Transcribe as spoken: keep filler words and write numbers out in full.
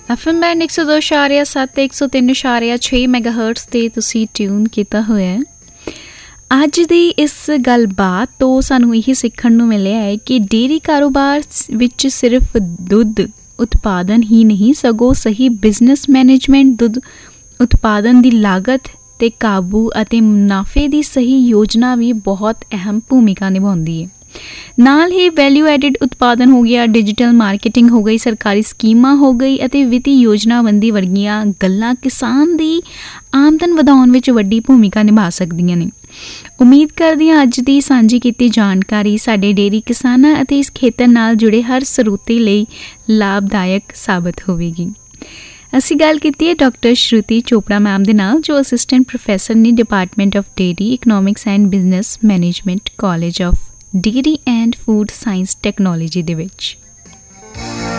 F M band ਇੱਕ ਸੌ ਦੋ ਇਸ਼ਾਰਿਆ ਸੱਤ ਇੱਕ ਸੌ ਤਿੰਨ ਇਸ਼ਾਰਿਆ ਛੇ ਮੈਗਾ ਹਰਟਸ 'ਤੇ ਤੁਸੀਂ ਟਿਊਨ ਕੀਤਾ ਹੋਇਆ ਹੈ। ਅੱਜ ਦੀ ਇਸ ਗੱਲਬਾਤ ਤੋਂ ਸਾਨੂੰ ਇਹ ਸਿੱਖਣ ਨੂੰ ਮਿਲਿਆ ਹੈ ਕਿ ਡੇਅਰੀ ਕਾਰੋਬਾਰ ਵਿੱਚ ਸਿਰਫ ਦੁੱਧ ਉਤਪਾਦਨ ਹੀ ਨਹੀਂ, ਸਗੋਂ ਸਹੀ ਬਿਜ਼ਨਸ ਮੈਨੇਜਮੈਂਟ, ਦੁੱਧ ਉਤਪਾਦਨ ਦੀ ਲਾਗਤ ਤੇ ਕਾਬੂ ਅਤੇ ਮੁਨਾਫੇ ਦੀ ਸਹੀ ਯੋਜਨਾ ਵੀ ਬਹੁਤ ਅਹਿਮ ਭੂਮਿਕਾ ਨਿਭਾਉਂਦੀ ਹੈ। ਨਾਲ ਹੀ ਵੈਲਿਊ ਐਡਿਡ ਉਤਪਾਦਨ ਹੋ ਗਿਆ, ਡਿਜੀਟਲ ਮਾਰਕੀਟਿੰਗ ਹੋ ਗਈ, ਸਰਕਾਰੀ ਸਕੀਮਾਂ ਹੋ ਗਈ ਅਤੇ ਵਿੱਤੀ ਯੋਜਨਾਬੰਦੀ ਵਰਗੀਆਂ ਗੱਲਾਂ ਕਿਸਾਨ ਦੀ ਆਮਦਨ ਵਧਾਉਣ ਵਿੱਚ ਵੱਡੀ ਭੂਮਿਕਾ ਨਿਭਾ ਸਕਦੀਆਂ ਨੇ। ਉਮੀਦ ਕਰਦੀ ਹਾਂ ਅੱਜ ਦੀ ਸਾਂਝੀ ਕੀਤੀ ਜਾਣਕਾਰੀ ਸਾਡੇ ਡੇਅਰੀ ਕਿਸਾਨਾਂ ਅਤੇ ਇਸ ਖੇਤਰ ਨਾਲ ਜੁੜੇ ਹਰ ਸਰੋਤੇ ਲਈ ਲਾਭਦਾਇਕ ਸਾਬਤ ਹੋਵੇਗੀ। ਅਸੀਂ ਗੱਲ ਕੀਤੀ ਹੈ ਡਾਕਟਰ ਸ਼ਰੂਤੀ ਚੋਪੜਾ ਮੈਮ ਦੇ ਨਾਲ, ਜੋ ਅਸਿਸਟੈਂਟ ਪ੍ਰੋਫੈਸਰ ਨੇ department of dairy economics and business management, college of dairy and food science technology ਦੇ ਵਿੱਚ।